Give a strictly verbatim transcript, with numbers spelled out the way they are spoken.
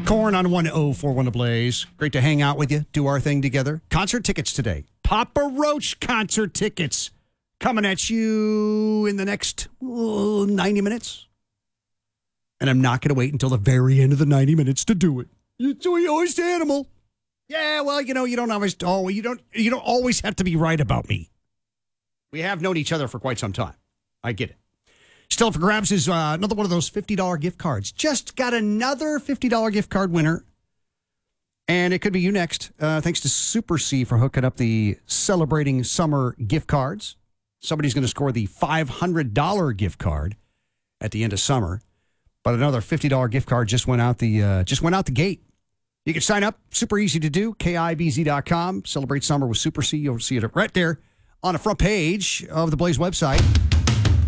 Corn on one oh four one The Blaze. Great to hang out with you, do our thing together. Concert tickets today. Papa Roach concert tickets coming at you in the next uh, ninety minutes. And I'm not going to wait until the very end of the ninety minutes to do it. It's always the animal. Yeah, well, you know, you don't always oh, you don't you don't always have to be right about me. We have known each other for quite some time. I get it. Still for grabs is uh, another one of those fifty dollars gift cards. Just got another fifty dollars gift card winner. And it could be you next. Uh, thanks to Super C for hooking up the Celebrating Summer gift cards. Somebody's going to score the five hundred dollars gift card at the end of summer. But another fifty dollars gift card just went out the uh, just went out the gate. You can sign up. Super easy to do. K I B Z dot com. Celebrate Summer with Super C. You'll see it right there on the front page of the Blaze website.